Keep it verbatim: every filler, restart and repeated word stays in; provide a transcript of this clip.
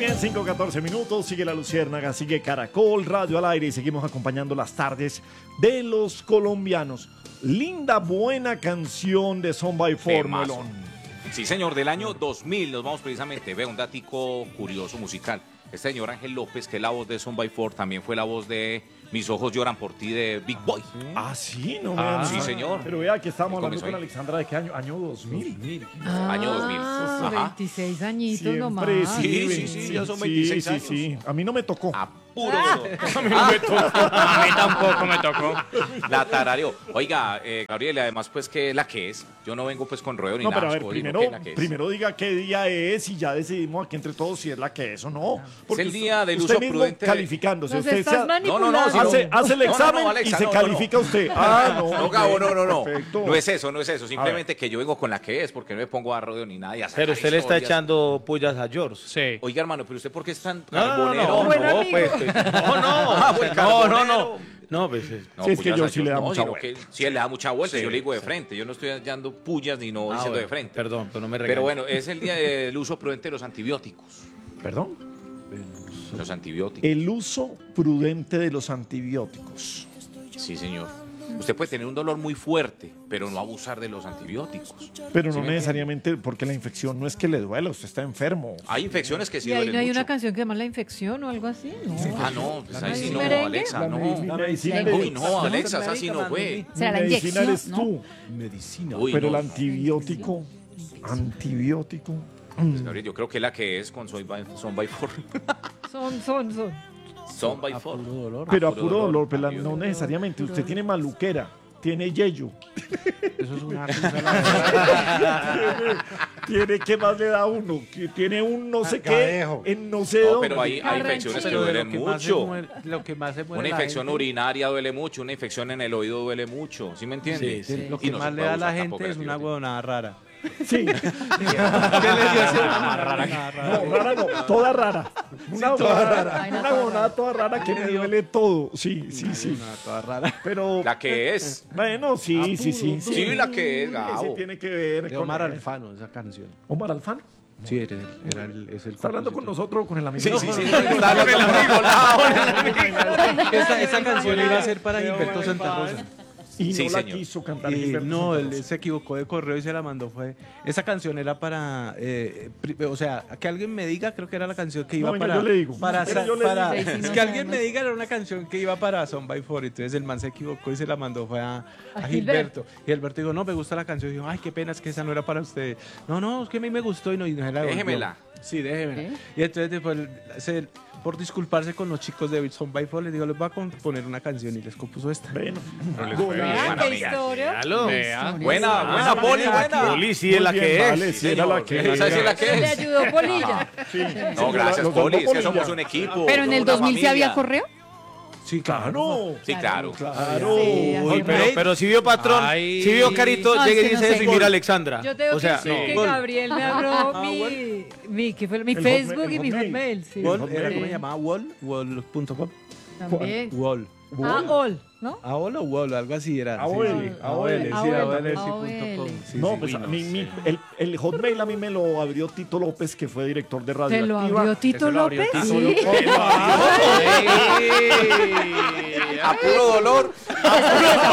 bien, cinco catorce minutos, sigue La Luciérnaga, sigue Caracol Radio al aire y seguimos acompañando las tardes de los colombianos. Linda, buena canción de Son by Four, Melón. Sí, señor, del año dos mil nos vamos precisamente, ve un datico curioso musical. Este señor Ángel López, que es la voz de Son by Four, también fue la voz de Mis ojos lloran por ti de Big Boy. Ah, sí, no me ah, Sí, señor. Pero vea que estamos hablando con ahí. Alexandra de qué año, año dos mil. Ah, año dos mil. Ajá. veintiséis añitos Siempre, nomás. Sí, sí, sí, ya son veintiséis sí, años. Sí, sí, a mí no me tocó. A puro dolor. A mí no me tocó. A mí tampoco me tocó. La tarareó. Oiga, eh, Gabriel, además, pues, ¿qué es la que es? Yo no vengo, pues, con ruedo ni No, nada. pero a ver, digo, primero, ¿qué es la que es? primero diga qué día es y ya decidimos aquí entre todos si es la que es o no. Porque Es el día del usted uso mismo prudente de- calificándose. Nos Usted estás se ha- manipulando. No, no, no, si no- hace, hace el No, no, no, examen Alexa, y se no, no, no. califica usted. Ah, no. No, Gabo, no, no, no. Perfecto. No es eso, no es eso. Simplemente que yo vengo con la que es, porque no me pongo a rodeo ni nada. y a sacar Pero usted le está historias. echando pullas a George. Sí. Oiga, hermano, pero usted, ¿por qué es tan No, no, no, carbonero? no, Buen no, amigo. pues, pues, no, no, Ah, buen no, no, carbonero. no, no, pues, eh, No, Sí, es que pullas yo a sí le da no, mucha sino vuelta. que sí, él le da mucha vuelta. Sí, yo le digo de sí. frente. Yo no estoy dando pullas ni no ah, diciendo bueno, de frente. Perdón, pero no me regañes. Pero bueno, es el día del uso prudente de los antibióticos. Perdón. Los antibióticos. El uso prudente de los antibióticos. Sí, señor. Usted puede tener un dolor muy fuerte, pero no abusar de los antibióticos. Pero ¿Sí no me necesariamente porque la infección no es que le duela, usted está enfermo. Hay infecciones que sí ¿Y ahí duelen no hay mucho. una canción que se llama La Infección o algo así? No. Ah, no, pues ahí ¿No sí es no, merengue? Alexa, La no. medi- la medicina La eres- Uy, no, Alexa, esa sí no fue. Será la mi medicina inyección, eres ¿no? tú. Medicina. Uy, Pero no. el antibiótico, antibiótico. Pues, Gabriel, yo creo que la que es con Son by, Son by Four. Son, son, son. Son by Four. Pero a puro puro dolor, dolor, pero la- no antibiótico. necesariamente. Usted tiene maluquera, tiene yello. Eso es una cosa, la verdad. Tiene, ¿qué más le da a uno? Que tiene un no sé qué, Cadejo. en no sé No, dónde. pero hay, hay infecciones que Pero Pero de duelen lo que más se mucho. muere- lo que más se muere Una la infección gente- urinaria duele mucho, una infección en el oído duele mucho. ¿Sí me entiende? Sí, sí. Lo Y que no más se le puede da a la abusar tampoco gente del es una antibiótico. huevonada rara. Sí. ¿Qué le dio ese- No, rara no, toda rara. Una huevonada Vaina una toda huevonada toda rara que me duele todo. Sí, sí, sí. Una toda rara. Pero, La que es. bueno, sí, sí, sí. Sí, la que es, Sí, Gabo. sí tiene que ver De con Omar el- Alfano, esa canción. Omar Alfano. Sí, era, era el, es el ¿Está hablando con compositor. nosotros o con el amigo? Sí, No, sí, no, sí. no, no, Está hablando con el amigo. Esa, esa canción iba a ser para Gilberto Santa Rosa. Y Sí, no la señor. quiso cantar. Y Gilberto no, Santa él Rosa. se equivocó de correo y se la mandó. Fue esa canción era para, eh, pri- o sea, que alguien me diga, creo que era la canción que iba No, venga, para. yo le digo. Para, Venga, sa- yo le para- digo. Sí, sí, es no que alguien me sabemos. diga era una canción que iba para Son by Four. Entonces el man se equivocó y se la mandó fue a, a A Gilberto. Y Gilberto dijo, no, me gusta la canción. Y dijo, ay, qué pena, es que esa no era para usted. No, no, es que a mí me gustó y no, y no se la devolvió. Déjemela. Sí, déjemela. ¿Eh? Y entonces después, se- por disculparse con los chicos de Son by Four, les digo, les voy a componer una canción y les compuso esta. Bueno, les fue bien. Vean qué maravilla. historia. Véalo. Vea. Buena, buena, Ah, Poli, la buena. Poli, sí, es la Muy que bien, es. vale, sí, era la que Esa sí es la que Le es. ayudó Polilla. No, gracias, Los Poli. Es que Polilla. somos un equipo. Pero en el somos una dos mil sí había familia. correo. Sí, claro. Sí, claro. Claro. Sí, Uy, ajá. pero, pero si vio patrón, Ay. si vio Carito, No, llegue es y que no dice sé. eso y mira a Alexandra. Yo tengo o sea, que decir que no. Gabriel me abrió Ah, mi, mi, ¿qué fue? mi El Facebook hotmail, y mi el hotmail. hotmail. Sí. Wall, Hotmail. ¿era Sí. cómo se llamaba? Wall, wall punto com. También. Wall. Ah, all, ¿no? Aol o Wall, algo así era. AOL, sí, sí. AOL, AOL, sí, AOL, AOL, sí, AOL. punto com. Sí, No, sí. pues Uy, a no mí, sé. mi- el, el Hotmail a mí me lo abrió Tito López, que fue director de Radio ¿Te lo Activa. abrió Tito Eso lo abrió López? Tito Sí. A puro dolor.